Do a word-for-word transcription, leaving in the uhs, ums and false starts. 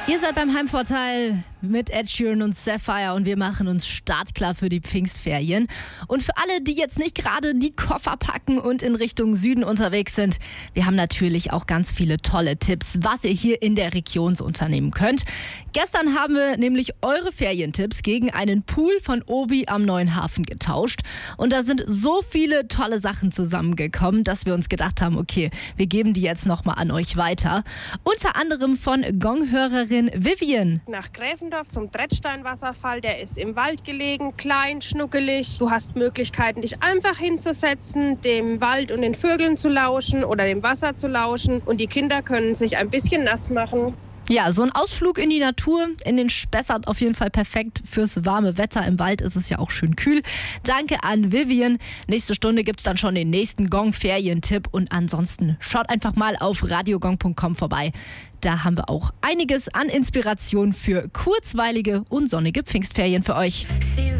Ihr seid beim Heimvorteil mit Ed Sheeran und Sapphire und wir machen uns startklar für die Pfingstferien. Und für alle, die jetzt nicht gerade die Koffer packen und in Richtung Süden unterwegs sind, wir haben natürlich auch ganz viele tolle Tipps, was ihr hier in der Region so unternehmen könnt. Gestern haben wir nämlich eure Ferientipps gegen einen Pool von Obi am Neuen Hafen getauscht. Und da sind so viele tolle Sachen zusammengekommen, dass wir uns gedacht haben, okay, wir geben die jetzt nochmal an euch weiter. Unter anderem von Gonghörerin Vivian. Nach Gräfendorf zum Trettsteinwasserfall, der ist im Wald gelegen, klein, schnuckelig. Du hast Möglichkeiten, dich einfach hinzusetzen, dem Wald und den Vögeln zu lauschen oder dem Wasser zu lauschen und die Kinder können sich ein bisschen nass machen. Ja, so ein Ausflug in die Natur, in den Spessart auf jeden Fall perfekt fürs warme Wetter. Im Wald ist es ja auch schön kühl. Danke an Vivian. Nächste Stunde gibt's dann schon den nächsten Gong-Ferientipp. Und ansonsten schaut einfach mal auf radiogong punkt com vorbei. Da haben wir auch einiges an Inspiration für kurzweilige und sonnige Pfingstferien für euch.